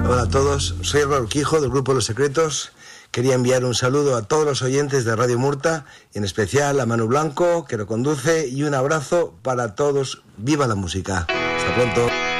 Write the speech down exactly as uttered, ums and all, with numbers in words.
Hola a todos, soy Álvaro Quijo del grupo Los Secretos. Quería enviar un saludo a todos los oyentes de Radio Murta, y en especial a Manu Blanco, que lo conduce, y un abrazo para todos. ¡Viva la música! Hasta pronto.